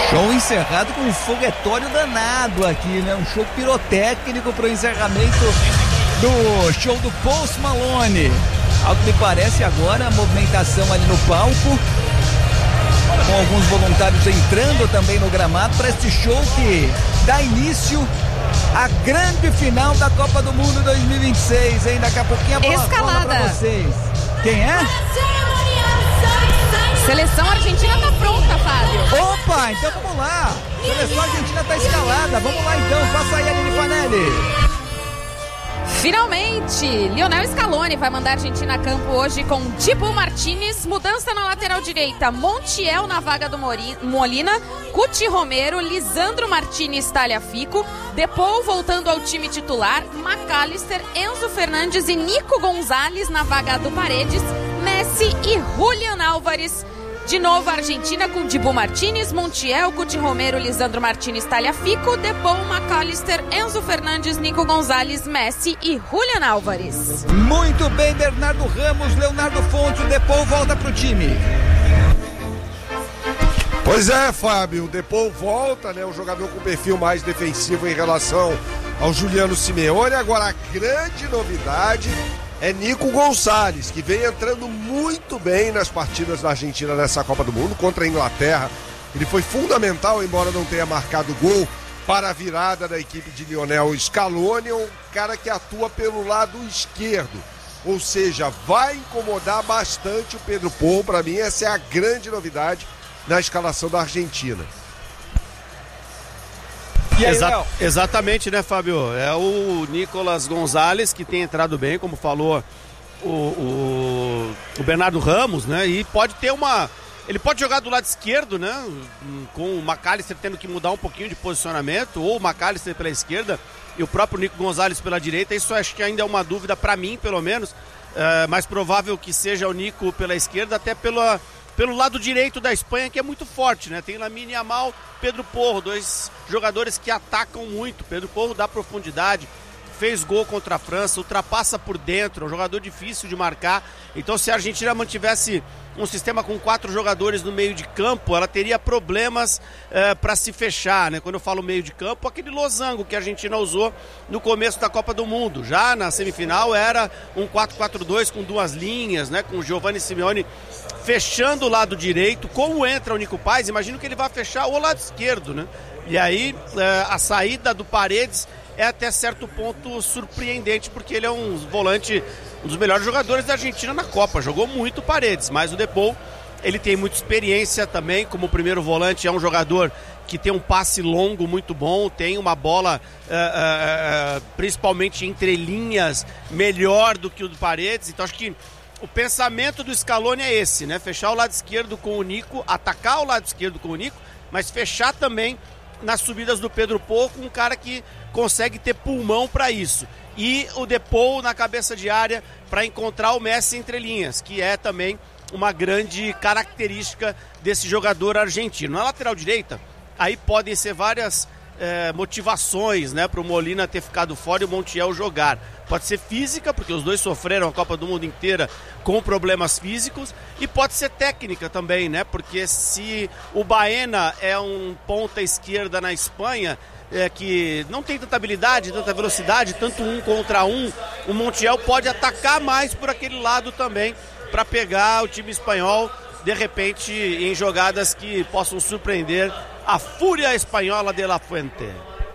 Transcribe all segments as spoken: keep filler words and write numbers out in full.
Show encerrado com um foguetório danado aqui, né? Um show pirotécnico para o encerramento do show do Post Malone. Ao que me parece agora, a movimentação ali no palco, com alguns voluntários entrando também no gramado para este show que dá início à grande final da Copa do Mundo dois mil e vinte e seis, hein? Daqui a pouquinho a bola rola para vocês. Quem é? Seleção argentina tá pronta, Fábio. Opa, então vamos lá. Seleção argentina tá escalada. Vamos lá então, passa aí, Aline Fanelli. Finalmente, Lionel Scaloni vai mandar a Argentina a campo hoje com Dibu Martínez, mudança na lateral direita, Montiel na vaga do Molina, Cuti Romero, Lisandro Martínez, Tagliafico, Depou voltando ao time titular, McAllister, Enzo Fernandes e Nico Gonzalez na vaga do Paredes, Messi e Julián Álvares. De novo a Argentina com Dibu Martínez, Montiel, Cuti Romero, Lisandro Martínez, Tagliafico, Depou, McAllister, Enzo Fernandes, Nico Gonzalez, Messi e Julián Álvares. Muito bem, Bernardo Ramos, Leonardo Fonte, o Depou volta pro time. Pois é, Fábio, o Depou volta, né? Um jogador com perfil mais defensivo em relação ao Juliano Simeone. Agora a grande novidade é Nico Gonzalez, que vem entrando muito bem nas partidas da Argentina nessa Copa do Mundo contra a Inglaterra. Ele foi fundamental, embora não tenha marcado gol, para a virada da equipe de Lionel Scaloni. É um cara que atua pelo lado esquerdo, ou seja, vai incomodar bastante o Pedro Porro. Para mim essa é a grande novidade na escalação da Argentina. E aí, Exa- exatamente, né, Fábio? É o Nicolas Gonzalez que tem entrado bem, como falou o, o, o Bernardo Ramos, né? E pode ter uma... Ele pode jogar do lado esquerdo, né? Com o McAllister tendo que mudar um pouquinho de posicionamento, ou o McAllister pela esquerda e o próprio Nico Gonzalez pela direita. Isso acho que ainda é uma dúvida para mim, pelo menos. É mais provável que seja o Nico pela esquerda, até pela... pelo lado direito da Espanha, que é muito forte, né? Tem Lamine Yamal, Pedro Porro, dois jogadores que atacam muito. Pedro Porro dá profundidade, fez gol contra a França, ultrapassa por dentro, é um jogador difícil de marcar. Então, se a Argentina mantivesse um sistema com quatro jogadores no meio de campo, ela teria problemas eh, para se fechar, né? Quando eu falo meio de campo, aquele losango que a Argentina usou no começo da Copa do Mundo. Já na semifinal era um quatro quatro dois com duas linhas, né? Com o Giovanni Simeone fechando o lado direito. Como entra o Nico Paz, imagino que ele vai fechar o lado esquerdo, né? E aí eh, a saída do Paredes é até certo ponto surpreendente, porque ele é um volante, um dos melhores jogadores da Argentina na Copa. Jogou muito Paredes, mas o Depou, ele tem muita experiência também como primeiro volante. É um jogador que tem um passe longo muito bom, tem uma bola uh, uh, uh, principalmente entre linhas melhor do que o do Paredes. Então acho que o pensamento do Scaloni é esse, né? Fechar o lado esquerdo com o Nico, atacar o lado esquerdo com o Nico, mas fechar também nas subidas do Pedro Porro, um cara que consegue ter pulmão para isso. E o Depou na cabeça de área para encontrar o Messi entre linhas, que é também uma grande característica desse jogador argentino. Na lateral direita, aí podem ser várias eh, motivações, né, para o Molina ter ficado fora e o Montiel jogar. Pode ser física, porque os dois sofreram a Copa do Mundo inteira com problemas físicos, e pode ser técnica também, né? Porque se o Baena é um ponta esquerda na Espanha, é, que não tem tanta habilidade, tanta velocidade, tanto um contra um, o Montiel pode atacar mais por aquele lado também, para pegar o time espanhol, de repente, em jogadas que possam surpreender a fúria espanhola de La Fuente.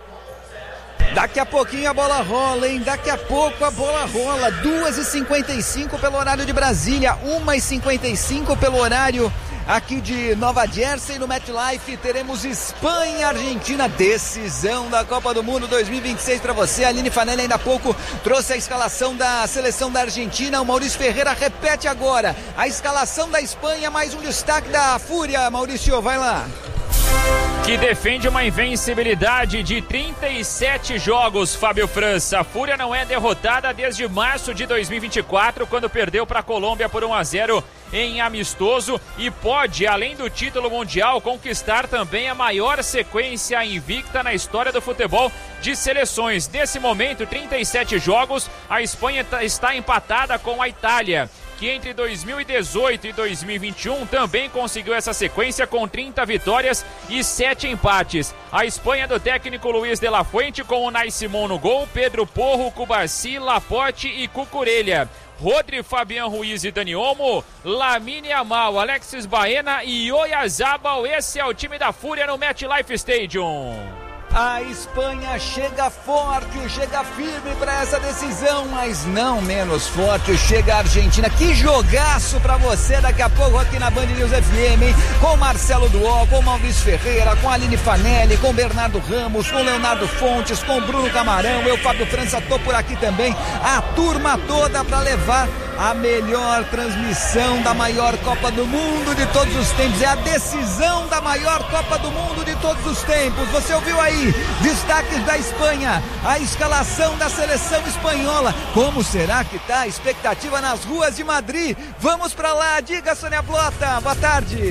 Daqui a pouquinho a bola rola, hein? Daqui a pouco a bola rola. duas e cinquenta e cinco pelo horário de Brasília, uma e cinquenta e cinco pelo horário aqui de Nova Jersey. No MetLife teremos Espanha e Argentina, decisão da Copa do Mundo dois mil e vinte e seis para você. A Aline Fanelli ainda há pouco trouxe a escalação da seleção da Argentina. O Maurício Ferreira repete agora a escalação da Espanha, mais um destaque da Fúria. Maurício, vai lá. Que defende uma invencibilidade de trinta e sete jogos, Fábio França. A Fúria não é derrotada desde março de dois mil e vinte e quatro, quando perdeu para a Colômbia por um a zero em amistoso, e pode, além do título mundial, conquistar também a maior sequência invicta na história do futebol de seleções. Nesse momento, trinta e sete jogos, a Espanha está empatada com a Itália. que entre dois mil e dezoito e dois mil e vinte e um também conseguiu essa sequência com trinta vitórias e sete empates. A Espanha do técnico Luiz de la Fuente com o Unai Simón no gol, Pedro Porro, Cubarsí, Laporte e Cucurella. Rodri, Fabián Ruiz e Dani Olmo, Lamine Yamal, Alexis Baena e Oyarzabal. Esse é o time da Fúria no MetLife Stadium. A Espanha chega forte, chega firme para essa decisão, mas não menos forte chega a Argentina. Que jogaço para você daqui a pouco aqui na Band News F M, hein? Com Marcelo Duó, com Maurício Ferreira, com Aline Fanelli, com Bernardo Ramos, com Leonardo Fontes, com Bruno Camarão, eu, Fábio França, tô por aqui também. A turma toda para levar a melhor transmissão da maior Copa do Mundo de todos os tempos. É a decisão da maior Copa do Mundo de todos os tempos. Você ouviu aí? Destaques da Espanha, a escalação da seleção espanhola. Como será que tá a expectativa nas ruas de Madrid? Vamos pra lá, diga, Sônia Blota, boa tarde.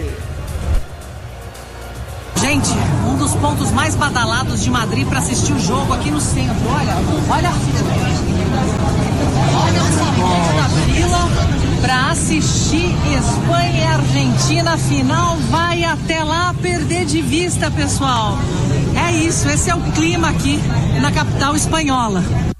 Gente, um dos pontos mais badalados de Madrid para assistir o jogo aqui no centro. Olha, olha a fila. Olha essa fila para assistir Espanha e Argentina. Final vai até lá perder de vista, pessoal. É isso, esse é o clima aqui na capital espanhola.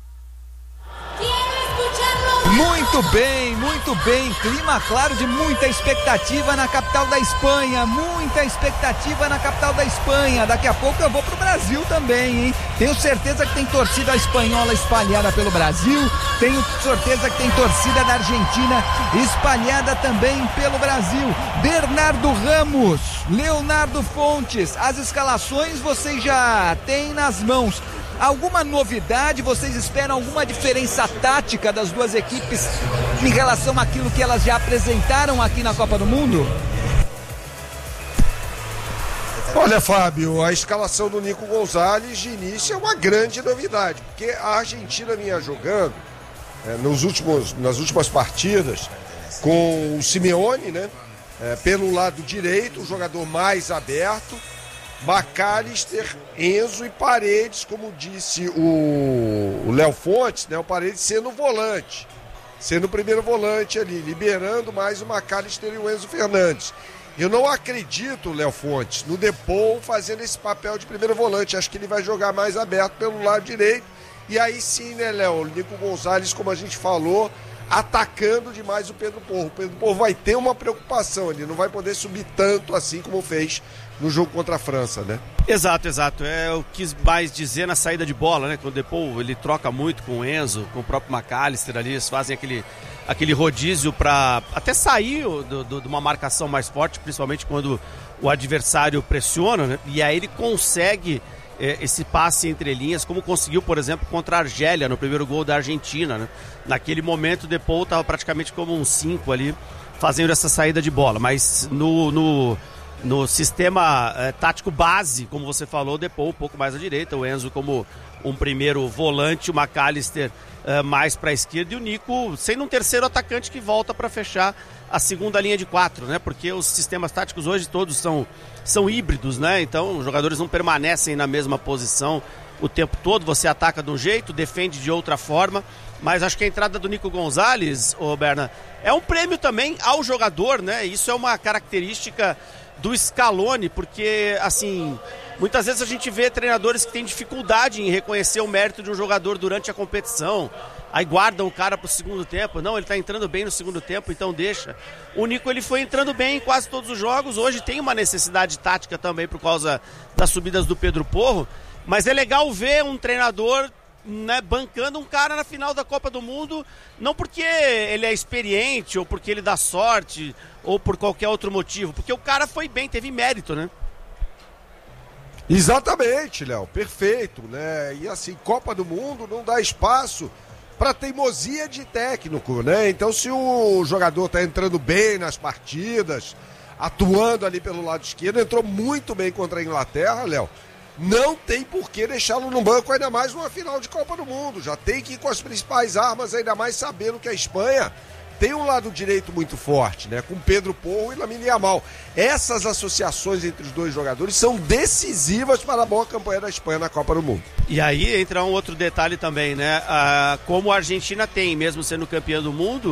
Muito bem, muito bem, clima claro de muita expectativa na capital da Espanha, muita expectativa na capital da Espanha. Daqui a pouco eu vou pro Brasil também, hein? Tenho certeza que tem torcida espanhola espalhada pelo Brasil, tenho certeza que tem torcida da Argentina espalhada também pelo Brasil. Bernardo Ramos, Leonardo Fontes, as escalações vocês já têm nas mãos. Alguma novidade? Vocês esperam alguma diferença tática das duas equipes em relação àquilo que elas já apresentaram aqui na Copa do Mundo? Olha, Fábio, a escalação do Nico Gonzalez de início é uma grande novidade, porque a Argentina vinha jogando é, nos últimos, nas últimas partidas com o Simeone, né? É, pelo lado direito, o jogador mais aberto, McAllister, Enzo e Paredes, como disse o Léo Fontes, né? O Paredes sendo volante, sendo o primeiro volante ali, liberando mais o McAllister e o Enzo Fernandes. Eu não acredito, Léo Fontes, no Depou fazendo esse papel de primeiro volante. Acho que ele vai jogar mais aberto pelo lado direito. E aí sim, né, Léo? O Nico Gonzalez, como a gente falou, atacando demais o Pedro Porro. O Pedro Porro vai ter uma preocupação, ele não vai poder subir tanto assim como fez no jogo contra a França, né? Exato, exato. É, eu quis mais dizer na saída de bola, né? Quando o Depou, ele troca muito com o Enzo, com o próprio McAllister ali, eles fazem aquele, aquele rodízio para até sair do, do, de uma marcação mais forte, principalmente quando o adversário pressiona, né? E aí ele consegue é, esse passe entre linhas, como conseguiu, por exemplo, contra a Argélia, no primeiro gol da Argentina, né? Naquele momento o Depou estava praticamente como um cinco ali, fazendo essa saída de bola, mas no... no No sistema eh, tático base, como você falou, o Depou um pouco mais à direita, o Enzo como um primeiro volante, o McAllister eh, mais para a esquerda e o Nico sendo um terceiro atacante que volta para fechar a segunda linha de quatro, né? Porque os sistemas táticos hoje todos são, são híbridos, né? Então os jogadores não permanecem na mesma posição o tempo todo, você ataca de um jeito, defende de outra forma, mas acho que a entrada do Nico Gonzalez, ô Berna, é um prêmio também ao jogador, né? Isso é uma característica do Scaloni, porque, assim, muitas vezes a gente vê treinadores que têm dificuldade em reconhecer o mérito de um jogador durante a competição, aí guardam o cara pro segundo tempo, não, ele tá entrando bem no segundo tempo, então deixa. O Nico, ele foi entrando bem em quase todos os jogos, hoje tem uma necessidade tática também por causa das subidas do Pedro Porro, mas é legal ver um treinador, né, bancando um cara na final da Copa do Mundo, não porque ele é experiente ou porque ele dá sorte ou por qualquer outro motivo, porque o cara foi bem, teve mérito, né? Exatamente, Léo, perfeito, né? E assim, Copa do Mundo não dá espaço para teimosia de técnico, né? Então, se o jogador tá entrando bem nas partidas, atuando ali pelo lado esquerdo, entrou muito bem contra a Inglaterra, Léo, não tem por que deixá-lo no banco, ainda mais numa final de Copa do Mundo. Já tem que ir com as principais armas, ainda mais sabendo que a Espanha tem um lado direito muito forte, né? Com Pedro Porro e Lamine Yamal. Essas associações entre os dois jogadores são decisivas para a boa campanha da Espanha na Copa do Mundo. E aí entra um outro detalhe também, né? Ah, como a Argentina tem, mesmo sendo campeã do mundo,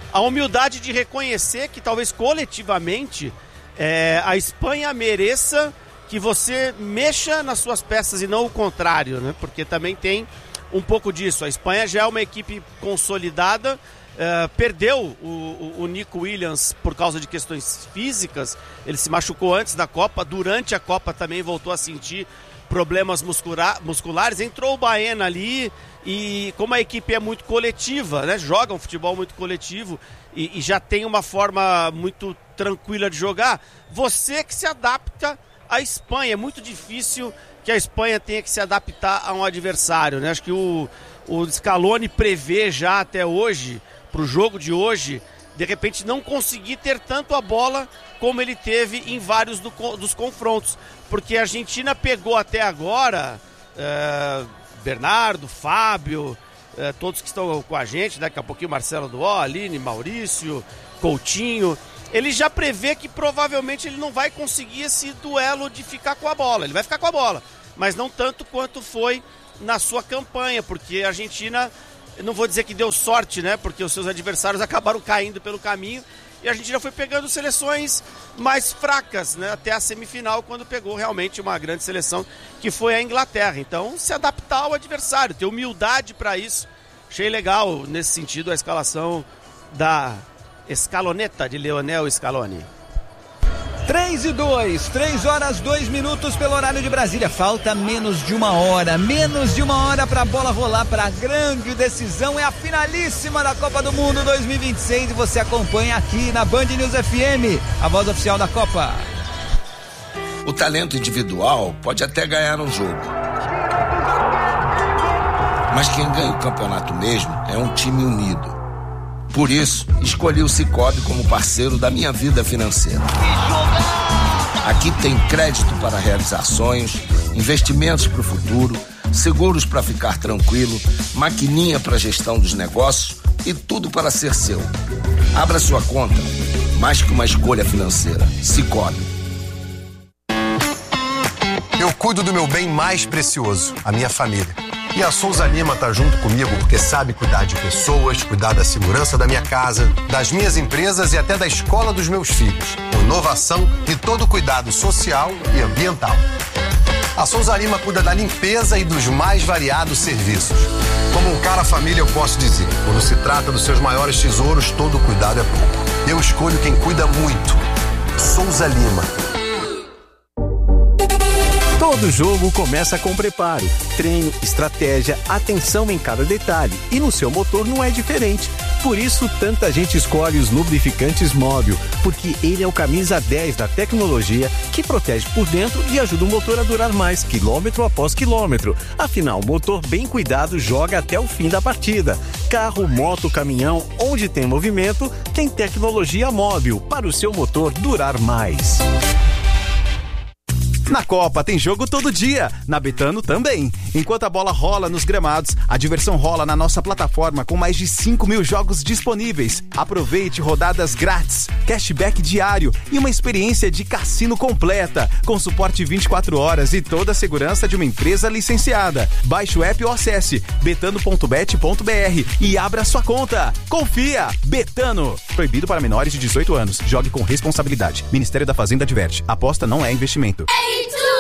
a humildade de reconhecer que talvez coletivamente é, a Espanha mereça que você mexa nas suas peças e não o contrário, né? Porque também tem um pouco disso. A Espanha já é uma equipe consolidada, uh, perdeu o, o, o Nico Williams por causa de questões físicas, ele se machucou antes da Copa, durante a Copa também voltou a sentir problemas muscula- musculares, entrou o Baena ali e como a equipe é muito coletiva, né? Joga um futebol muito coletivo e, e já tem uma forma muito tranquila de jogar, você que se adapta à Espanha, é muito difícil que a Espanha tenha que se adaptar a um adversário, né? Acho que o, o Scaloni prevê já até hoje, para o jogo de hoje, de repente não conseguir ter tanto a bola como ele teve em vários do, dos confrontos, porque a Argentina pegou até agora é, Bernardo, Fábio, é, todos que estão com a gente, daqui a pouquinho Marcelo Duó, Aline, Maurício, Coutinho. Ele já prevê que provavelmente ele não vai conseguir esse duelo de ficar com a bola. Ele vai ficar com a bola, mas não tanto quanto foi na sua campanha, porque a Argentina, eu não vou dizer que deu sorte, né? Porque os seus adversários acabaram caindo pelo caminho e a Argentina foi pegando seleções mais fracas, né? Até a semifinal, quando pegou realmente uma grande seleção, que foi a Inglaterra. Então, se adaptar ao adversário, ter humildade para isso. Achei legal, nesse sentido, a escalação da Escaloneta de Lionel Scaloni. três e dois, três horas, dois minutos pelo horário de Brasília. Falta menos de uma hora, menos de uma hora para a bola rolar para a grande decisão. É a finalíssima da Copa do Mundo dois mil e vinte e seis e você acompanha aqui na Band News F M, a voz oficial da Copa. O talento individual pode até ganhar um jogo, mas quem ganha o campeonato mesmo é um time unido. Por isso, escolhi o Sicoob como parceiro da minha vida financeira. Aqui tem crédito para realizar sonhos, investimentos para o futuro, seguros para ficar tranquilo, maquininha para gestão dos negócios e tudo para ser seu. Abra sua conta, mais que uma escolha financeira. Sicoob. Eu cuido do meu bem mais precioso, a minha família. E a Souza Lima tá junto comigo porque sabe cuidar de pessoas, cuidar da segurança da minha casa, das minhas empresas e até da escola dos meus filhos. Com inovação e todo cuidado social e ambiental. A Souza Lima cuida da limpeza e dos mais variados serviços. Como um cara família eu posso dizer, quando se trata dos seus maiores tesouros, todo cuidado é pouco. Eu escolho quem cuida muito. Souza Lima. Todo jogo começa com preparo, treino, estratégia, atenção em cada detalhe. E no seu motor não é diferente. Por isso, tanta gente escolhe os lubrificantes Móbil, porque ele é o camisa dez da tecnologia que protege por dentro e ajuda o motor a durar mais, quilômetro após quilômetro. Afinal, o motor bem cuidado joga até o fim da partida. Carro, moto, caminhão, onde tem movimento, tem tecnologia Móbil para o seu motor durar mais. Na Copa tem jogo todo dia, na Betano também. Enquanto a bola rola nos gramados, a diversão rola na nossa plataforma com mais de cinco mil jogos disponíveis. Aproveite rodadas grátis, cashback diário e uma experiência de cassino completa, com suporte vinte e quatro horas e toda a segurança de uma empresa licenciada. Baixe o app ou acesse betano ponto bet ponto br e abra sua conta. Confia! Betano! Proibido para menores de dezoito anos. Jogue com responsabilidade. Ministério da Fazenda adverte. Aposta não é investimento. Hey,